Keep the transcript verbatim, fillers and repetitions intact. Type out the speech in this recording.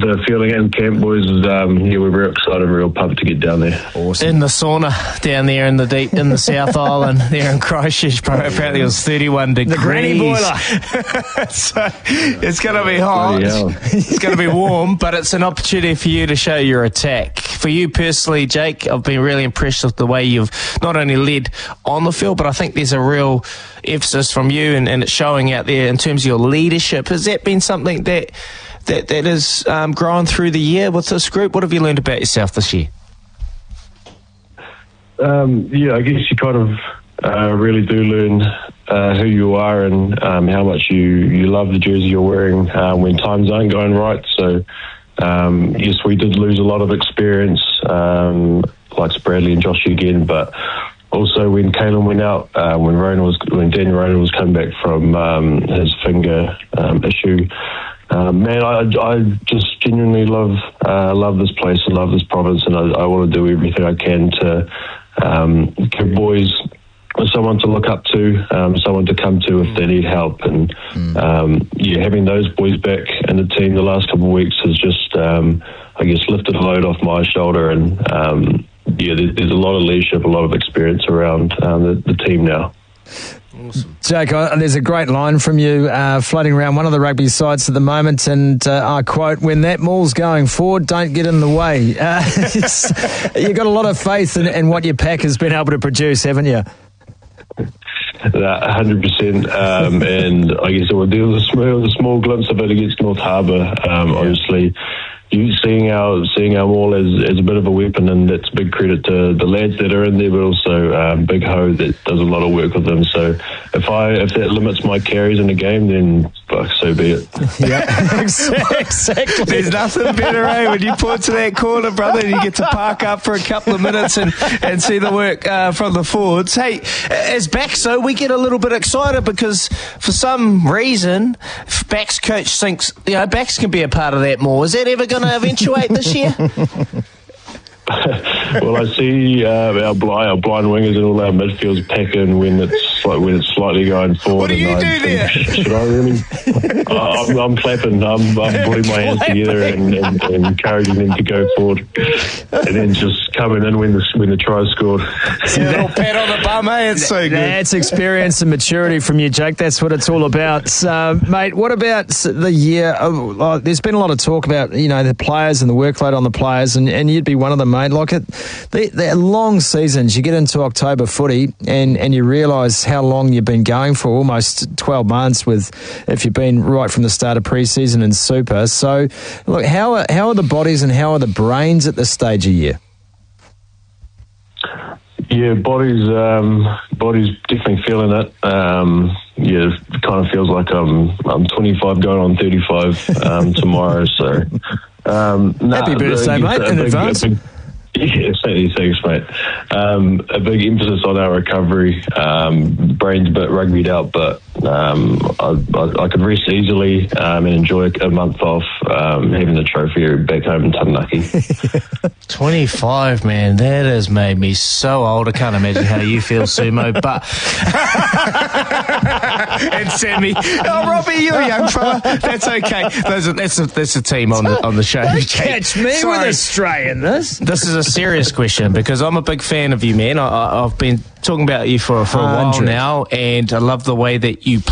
the feeling in camp, boys, is um, yeah, we're real excited, real pumped to get down there. Awesome. In the sauna down there in the deep in the South Island, there in Christchurch. Apparently it was thirty-one degrees. The granny boiler. So it's going to be hot. It's going to be warm, but it's an opportunity for you to show your attack. For you personally, Jake, I've been really impressed with the way you've not only led on the field, but I think there's a real emphasis from you, and, and it's showing out there in terms of your leadership. Has that been something that that, that has um, grown through the year with this group? What have you learned about yourself this year? Um, yeah, I guess you kind of uh, really do learn uh, who you are and um, how much you, you love the jersey you're wearing uh, when times aren't going right. So, um, yes, we did lose a lot of experience, um, like Bradley and Josh again, but also when Kalen went out, uh, when Rona was when Daniel Rona was coming back from um, his finger um, issue. Um, man, I, I just genuinely love uh, love this place and love this province, and I, I want to do everything I can to um, give boys someone to look up to, um, someone to come to if they need help. And mm. um, yeah, having those boys back in the team the last couple of weeks has just, um, I guess, lifted a load off my shoulder. And um, yeah, there's, there's a lot of leadership, a lot of experience around um, the, the team now. Awesome. Jake, uh, there's a great line from you uh, floating around one of the rugby sites at the moment, and uh, I quote, "When that maul's going forward, don't get in the way." Uh, you've got a lot of faith in, in what your pack has been able to produce, haven't you? That one hundred percent, um, and I guess it will do a small, a small glimpse of it against North Harbour. Um, yeah. Obviously, you seeing our seeing our maul as, as a bit of a weapon, and that's big credit to the lads that are in there, but also um, Big Ho that does a lot of work with them. So if I if that limits my carries in the game, then fuck, so be it. Yeah, exactly. There's nothing better, eh? When you pull to that corner, brother, and you get to park up for a couple of minutes and, and see the work uh, from the forwards. Hey, as backs, so we get a little bit excited because for some reason, backs coach thinks, you know, backs can be a part of that more. Is that ever going to eventuate this year? Well, I see uh, our, blind, our blind wingers and all our midfields packing when it's like, when it's slightly going forward. What do you and do I there? Think, should I really? uh, I'm, I'm clapping. I'm, I'm putting my hands together and, and, and encouraging them to go forward, and then just coming in when the when the try scored. Yeah, a little pat on the bum, eh? It's so good. That's experience and maturity from you, Jake. That's what it's all about, uh, mate. What about the year? Of, uh, there's been a lot of talk about you know the players and the workload on the players, and, and you'd be one of them, mate. Like it, they, they're long seasons. You get into October footy, and, and you realise how long you've been going for, almost twelve months. With if you've been right from the start of pre-season and Super. So, look, how are, how are the bodies and how are the brains at this stage of year? Yeah, body's um, body's definitely feeling it. Um, yeah, it kind of feels like I'm I'm twenty-five going on thirty-five um, tomorrow. So um, nah, happy birthday, mate, in big, advance. Big, yeah, thanks, mate. Um, a big emphasis on our recovery. Um, brain's a bit rugbyed out, but um, I, I, I could rest easily um, and enjoy a month off um, having the trophy back home in Taranaki. twenty-five, man, that has made me so old. I can't imagine how you feel, Sumo. But and Sammy, oh Robbie, you're a young fella. That's okay. Those are, that's a, that's a team on the on the show. Don't catch me Sorry. with a stray in this. This is a serious question because I'm a big fan of you, man. I, I, I've been talking about you for for a while now, and I love the way that you